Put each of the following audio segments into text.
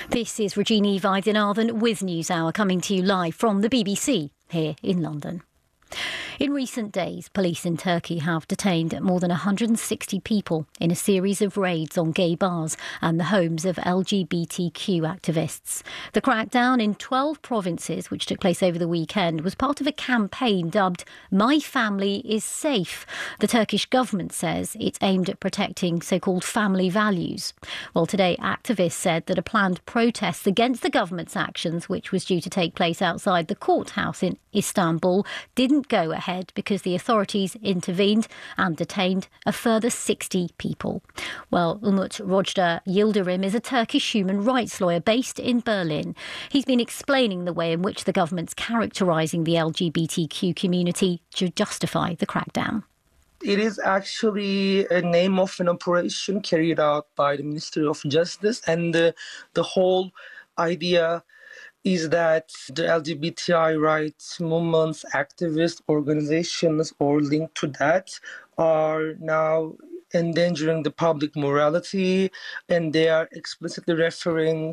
This is Regina Vaidyanathan with NewsHour, coming to you live from the BBC here in London. In recent days, police in Turkey have detained more than 160 people in a series of raids on gay bars and the homes of LGBTQ activists. The crackdown in 12 provinces, which took place over the weekend, was part of a campaign dubbed My Family is Safe. The Turkish government says it's aimed at protecting so-called family values. Well, today, activists said that a planned protest against the government's actions, which was due to take place outside the courthouse in Istanbul, didn't go ahead because the authorities intervened and detained a further 60 people. Well, Umut Rojda Yildirim is a Turkish human rights lawyer based in Berlin. He's been explaining the way in which the government's characterising the LGBTQ community to justify the crackdown. It is actually a name of an operation carried out by the Ministry of Justice, and the whole idea is that the LGBTI rights movements, activist organizations, or linked to that are now endangering the public morality, and they are explicitly referring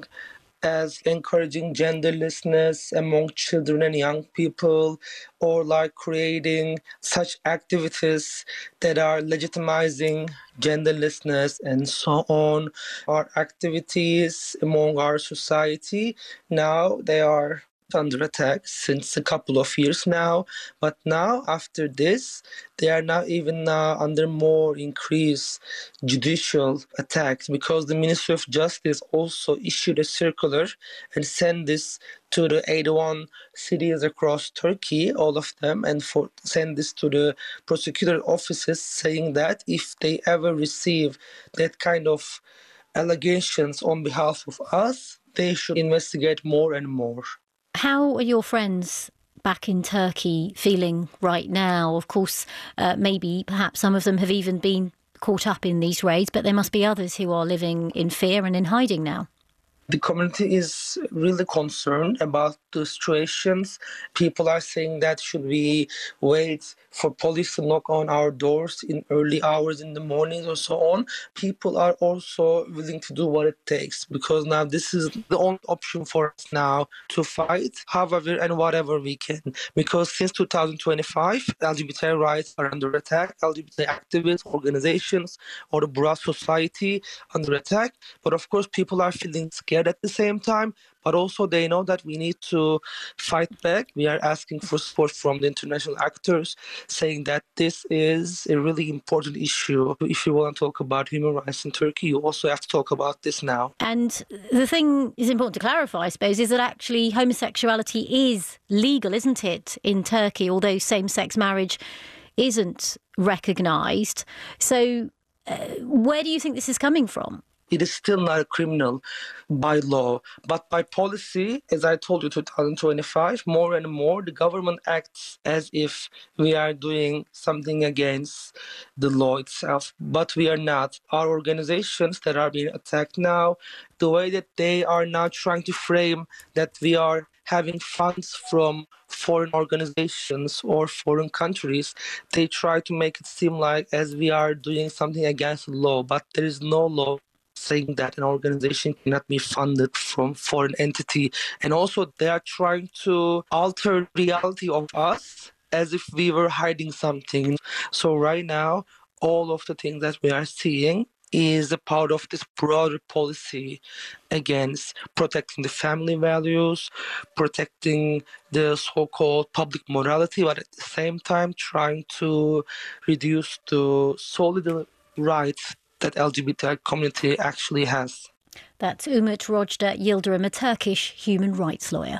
as encouraging genderlessness among children and young people, or like creating such activities that are legitimizing genderlessness and so on. Our activities among our society, now they are under attack since a couple of years now, but now after this they are now even under more increased judicial attacks, because the Ministry of Justice also issued a circular and sent this to the 81 cities across Turkey, all of them, and send this to the prosecutor offices, saying that if they ever receive that kind of allegations on behalf of us, they should investigate more and more. How are your friends back in Turkey feeling right now? Of course, perhaps some of them have even been caught up in these raids, but there must be others who are living in fear and in hiding now. The community is really concerned about the situations. People are saying that should we wait for police to knock on our doors in early hours in the morning or so on. People are also willing to do what it takes, because now this is the only option for us now to fight however and whatever we can. Because since 2025, LGBT rights are under attack, LGBT activists, organizations, or the broad society under attack. But of course, people are feeling scared at the same time, but also they know that we need to fight back. We are asking for support from the international actors, saying that this is a really important issue. If you want to talk about human rights in Turkey, you also have to talk about this now. And the thing is important to clarify, I suppose, is that actually homosexuality is legal, isn't it, in Turkey, although same-sex marriage isn't recognised. So where do you think this is coming from? It is still not criminal by law, but by policy, as I told you, 2025, more and more, the government acts as if we are doing something against the law itself, but we are not. Our organizations that are being attacked now, the way that they are now trying to frame that we are having funds from foreign organizations or foreign countries, they try to make it seem like as we are doing something against the law, but there is no law saying that an organization cannot be funded from foreign entity. And also they are trying to alter reality of us as if we were hiding something. So right now, all of the things that we are seeing is a part of this broader policy against protecting the family values, protecting the so-called public morality, but at the same time trying to reduce the solid rights that LGBTI community actually has. That's Umut Rojda Yildirim, a Turkish human rights lawyer.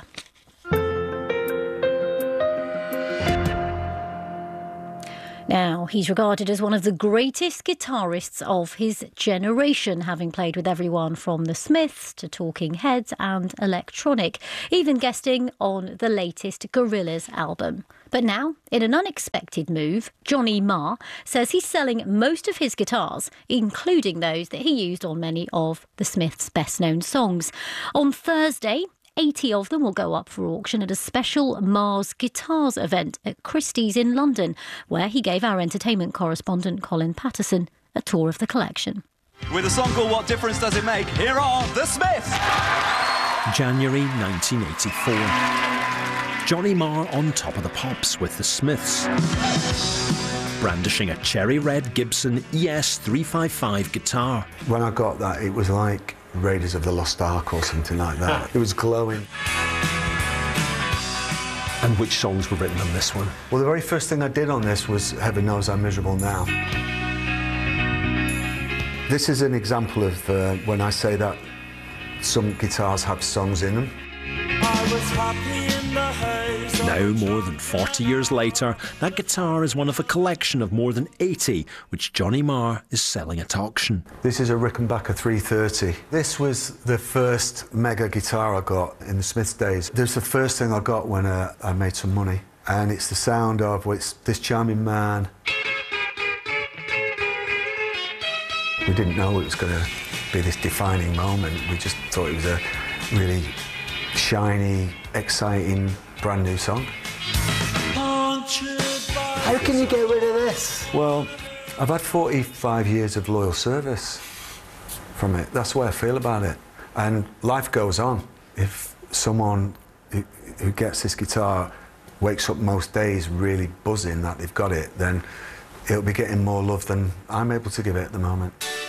Now, he's regarded as one of the greatest guitarists of his generation, having played with everyone from the Smiths to Talking Heads and Electronic, even guesting on the latest Gorillaz album. But now, in an unexpected move, Johnny Marr says he's selling most of his guitars, including those that he used on many of the Smiths' best-known songs. On Thursday, 80 of them will go up for auction at a special Mars Guitars event at Christie's in London, where he gave our entertainment correspondent Colin Patterson a tour of the collection. With a song called What Difference Does It Make, here are The Smiths. January 1984. Johnny Marr on Top of the Pops with The Smiths, brandishing a cherry red Gibson ES355 guitar. When I got that, it was like Raiders of the Lost Ark or something like that. It was glowing. And which songs were written on this one? Well, the very first thing I did on this was Heaven Knows I'm Miserable Now. This is an example of when I say that some guitars have songs in them. Now, more than 40 years later, that guitar is one of a collection of more than 80 which Johnny Marr is selling at auction. This is a Rickenbacker 330. This was the first mega guitar I got in the Smiths days. This was the first thing I got when I made some money. And it's the sound of this charming man. We didn't know it was going to be this defining moment. We just thought it was a really shiny, exciting, brand new song. How can you get rid of this? Well, I've had 45 years of loyal service from it. That's the way I feel about it. And life goes on. If someone who gets this guitar wakes up most days really buzzing that they've got it, then it'll be getting more love than I'm able to give it at the moment.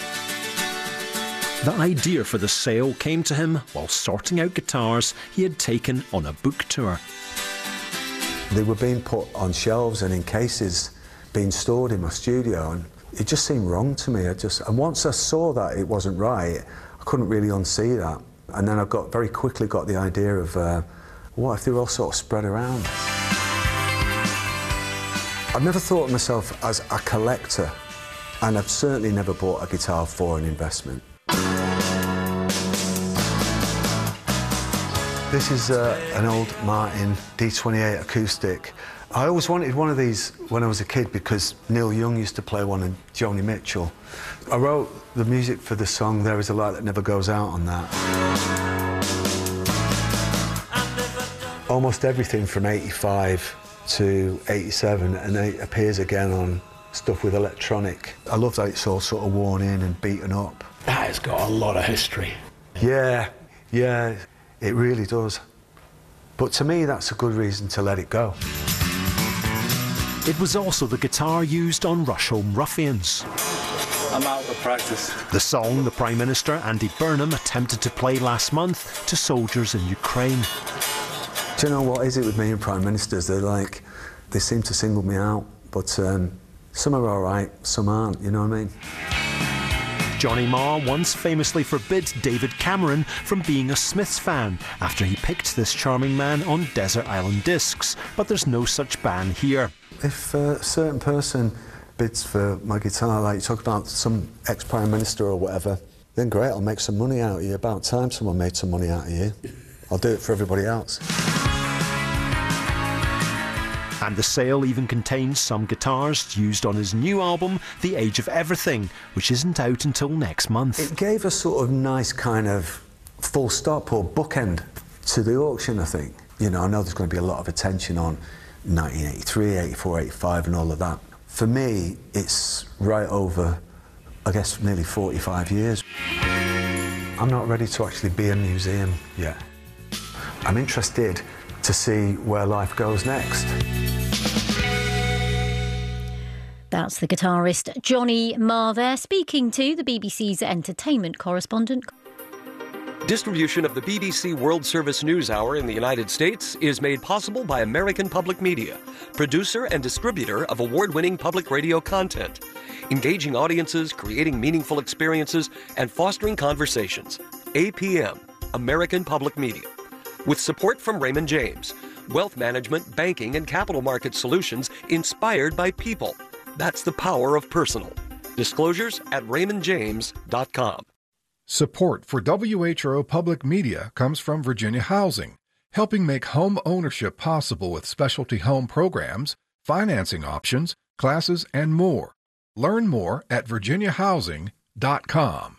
The idea for the sale came to him while sorting out guitars he had taken on a book tour. They were being put on shelves and in cases, being stored in my studio, and it just seemed wrong to me. And once I saw that it wasn't right, I couldn't really unsee that. And then I very quickly got the idea of, what if they were all sort of spread around? I've never thought of myself as a collector, and I've certainly never bought a guitar for an investment. This is an old Martin D28 acoustic. I always wanted one of these when I was a kid because Neil Young used to play one and Joni Mitchell. I wrote the music for the song There Is a Light That Never Goes Out on that. Almost everything from 85 to 87, and it appears again on stuff with electronic. I love that it's all sort of worn in and beaten up. That has got a lot of history. Yeah, it really does. But to me, that's a good reason to let it go. It was also the guitar used on Rush Home Ruffians. I'm out of practice. The song the Prime Minister, Andy Burnham, attempted to play last month to soldiers in Ukraine. Do you know what is it with me and Prime Ministers? They seem to single me out, but some are all right, some aren't, you know what I mean? Johnny Marr once famously forbid David Cameron from being a Smiths fan after he picked this charming man on Desert Island Discs, but there's no such ban here. If a certain person bids for my guitar, like you talk about some ex-Prime Minister or whatever, then great, I'll make some money out of you. About time someone made some money out of you. I'll do it for everybody else. And the sale even contains some guitars used on his new album, The Age of Everything, which isn't out until next month. It gave a sort of nice kind of full stop or bookend to the auction, I think. You know, I know there's going to be a lot of attention on 1983, 84, 85 and all of that. For me, it's right over, I guess, nearly 45 years. I'm not ready to actually be a museum yet. I'm interested to see where life goes next. That's the guitarist Johnny Marr there, speaking to the BBC's entertainment correspondent. Distribution of the BBC World Service News Hour in the United States is made possible by American Public Media, producer and distributor of award-winning public radio content, engaging audiences, creating meaningful experiences, and fostering conversations. APM, American Public Media. With support from Raymond James, wealth management, banking, and capital market solutions inspired by people. That's the power of personal. Disclosures at raymondjames.com. Support for WHO Public Media comes from Virginia Housing, helping make home ownership possible with specialty home programs, financing options, classes, and more. Learn more at virginiahousing.com.